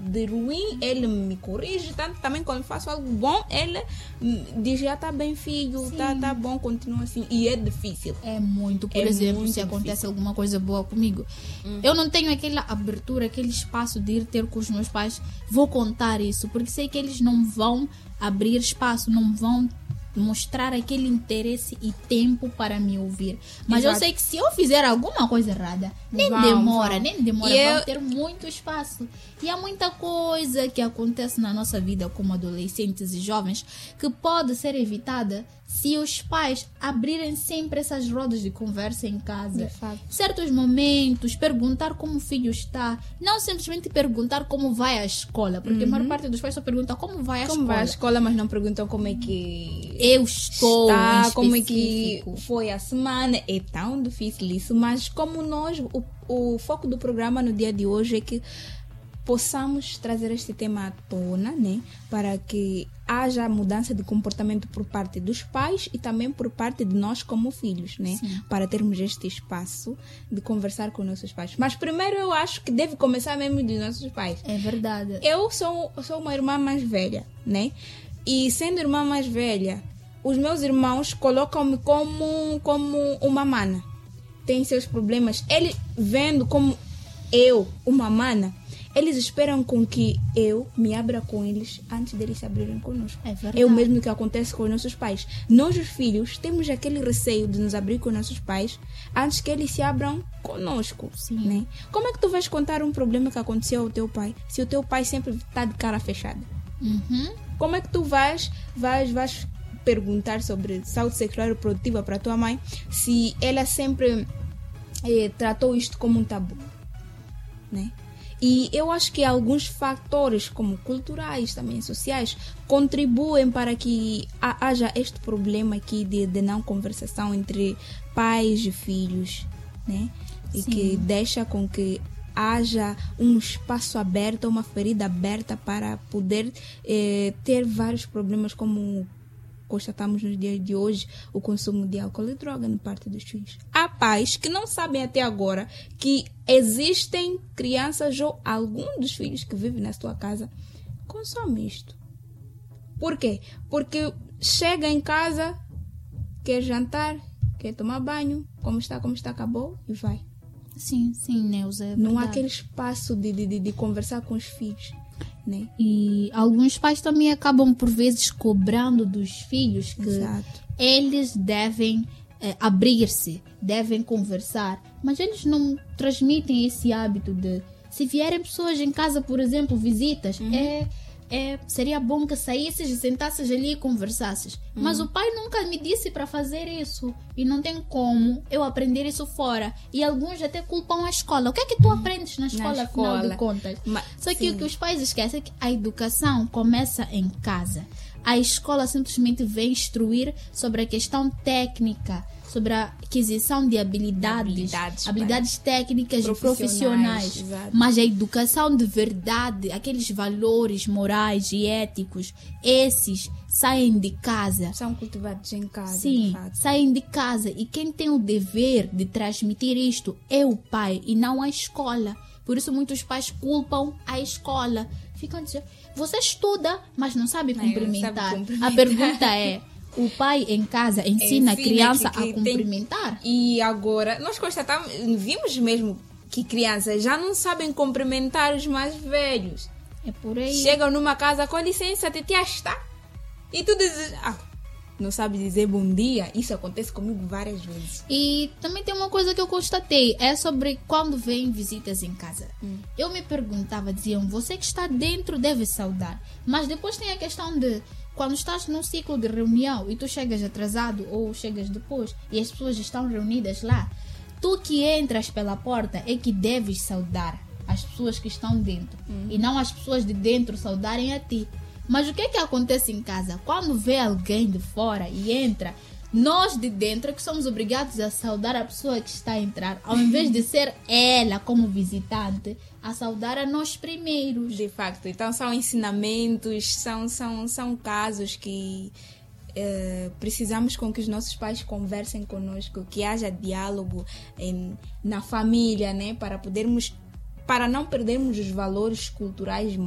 de ruim, ele me corrige, tanto também quando faço algo bom, ele diz, já tá bem, filho, tá bom, continua assim. E é difícil. É muito, por exemplo, se acontece alguma coisa boa comigo, eu não tenho aquela abertura, aquele espaço de ir ter com os meus pais, vou contar isso, porque sei que eles não vão abrir espaço, não vão mostrar aquele interesse e tempo para me ouvir. Mas eu sei que se eu fizer alguma coisa errada, nem demora, vão ter muito espaço. E há muita coisa que acontece na nossa vida como adolescentes e jovens que pode ser evitada se os pais abrirem sempre essas rodas de conversa em casa. Certos momentos, perguntar como o filho está, não simplesmente perguntar como vai à escola, porque a maior parte dos pais só pergunta como vai à escola. Como vai à escola, mas não perguntam como é que eu estou, como é que foi a semana. É tão difícil isso, mas como nós, o foco do programa no dia de hoje é que possamos trazer este tema à tona, né? Para que haja mudança de comportamento por parte dos pais e também por parte de nós como filhos, né? Sim. Para termos este espaço de conversar com nossos pais. Mas primeiro eu acho que deve começar mesmo dos nossos pais. É verdade. Eu sou uma irmã mais velha, né? E sendo irmã mais velha, os meus irmãos colocam-me como uma mana. Tem seus problemas. Eles vendo como eu, uma mana, eles esperam com que eu me abra com eles antes deles se abrirem conosco. É verdade. É o mesmo que acontece com os nossos pais. Nós, os filhos, temos aquele receio de nos abrir com nossos pais antes que eles se abram conosco. Sim. Né? Como é que tu vais contar um problema que aconteceu ao teu pai se o teu pai sempre está de cara fechada? Como é que tu vais perguntar sobre saúde sexual e reprodutiva para tua mãe se ela sempre tratou isto como um tabu? Né? E eu acho que alguns fatores, como culturais, também sociais, contribuem para que haja este problema aqui de não conversação entre pais e filhos, né? E Sim. que deixa com que haja um espaço aberto, uma ferida aberta para poder ter vários problemas, como constatamos nos dias de hoje, o consumo de álcool e droga na parte dos filhos. Há pais que não sabem até agora que existem crianças ou algum dos filhos que vivem na sua casa consome isto. Por quê? Porque chega em casa, quer jantar, quer tomar banho, como está, acabou e vai. Sim, Neuza, é não há verdade. aquele espaço de conversar com os filhos. Né? E alguns pais também acabam por vezes cobrando dos filhos que Exato. eles devem abrir-se, devem conversar, mas eles não transmitem esse hábito de, se vierem pessoas em casa, por exemplo, visitas, seria bom que saísses e sentasses ali e conversasses. Mas o pai nunca me disse para fazer isso. E não tem como eu aprender isso fora. E alguns até culpam a escola. O que é que tu aprendes na escola, afinal de contas? Só que o que os pais esquecem é que a educação começa em casa. A escola simplesmente vem instruir sobre a questão técnica, sobre a aquisição de habilidades técnicas e profissionais. Exato. Mas a educação de verdade, aqueles valores morais e éticos, esses saem de casa. São cultivados em casa. Sim, saem de casa. E quem tem o dever de transmitir isto é o pai e não a escola. Por isso muitos pais culpam a escola. Ficam dizendo, você estuda, mas não sabe cumprimentar. A pergunta é, o pai em casa ensina a criança a cumprimentar? E agora, nós constatamos, vimos mesmo que crianças já não sabem cumprimentar os mais velhos. É por aí. Chegam numa casa, com licença, titia está. E tu dizes, não sabe dizer bom dia. Isso acontece comigo várias vezes. E também tem uma coisa que eu constatei, é sobre quando vêm visitas em casa. Eu me perguntava, diziam, você que está dentro deve saudar. Mas depois tem a questão de, quando estás num ciclo de reunião e tu chegas atrasado ou chegas depois e as pessoas estão reunidas lá, tu que entras pela porta é que deves saudar as pessoas que estão dentro e não as pessoas de dentro saudarem a ti. Mas o que é que acontece em casa? Quando vê alguém de fora e entra, nós de dentro é que somos obrigados a saudar a pessoa que está a entrar, ao invés de ser ela como visitante a saudar a nós primeiros. De facto, então são ensinamentos, são casos que precisamos com que os nossos pais conversem conosco, que haja diálogo na família, né? Para não perdermos os valores culturais